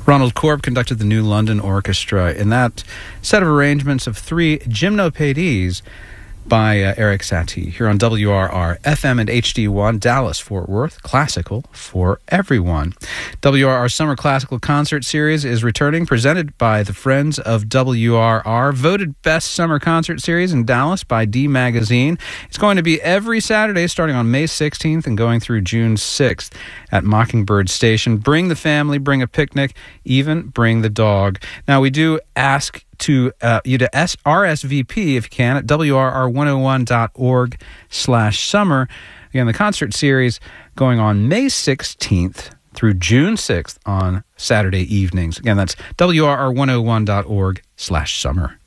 Ronald Korb conducted the New London Orchestra in that set of arrangements of 3 Gymnopédies by Eric Satie here on WRR FM and HD1 Dallas Fort Worth, classical for everyone. WRR Summer Classical Concert Series is returning, presented by the Friends of WRR, voted best summer concert series in Dallas by D Magazine. It's going to be every Saturday starting on May 16th and going through June 6th at Mockingbird Station. Bring the family, bring a picnic, even bring the dog. Now, we do ask you to RSVP if you can at WRR101.org/summer. Again, the concert series going on May 16th through June 6th on Saturday evenings. Again, that's WRR101.org/summer.